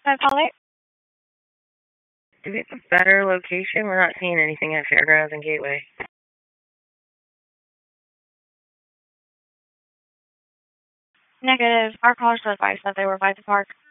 Hi, Polly. Do we have a better location? We're not seeing anything at Fairgrounds and Gateway. Negative. Our caller advice that they were by the park.